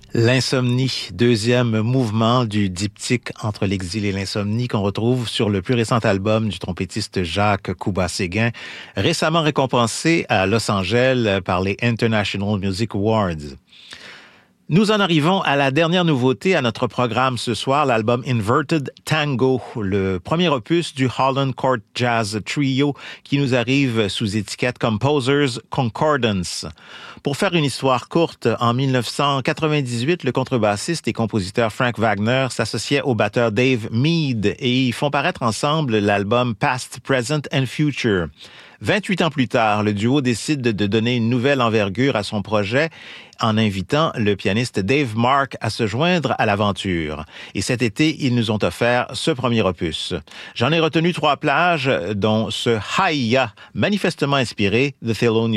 L'insomnie, deuxième mouvement du diptyque entre l'exil et l'insomnie qu'on retrouve sur le plus récent album du trompettiste Jacques Couba-Séguin, récemment récompensé à Los Angeles par les International Music Awards. Nous en arrivons à la dernière nouveauté à notre programme ce soir, l'album Inverted Tango, le premier opus du Holland Court Jazz Trio qui nous arrive sous étiquette Composers Concordance. Pour faire une histoire courte, en 1998, le contrebassiste et compositeur Frank Wagner s'associait au batteur Dave Mead et ils font paraître ensemble l'album Past, Present and Future. 28 ans plus tard, le duo décide de donner une nouvelle envergure à son projet en invitant le pianiste Dave Mark à se joindre à l'aventure. Et cet été, ils nous ont offert ce premier opus. J'en ai retenu 3 plages, dont ce Hiya, manifestement inspiré de Thelonious